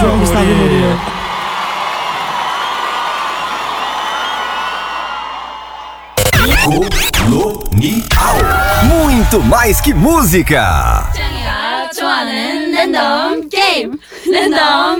João Gustavo Murilo. Colonial. Muito mais que música. 짱이가 좋아하는 랜덤 게임 랜덤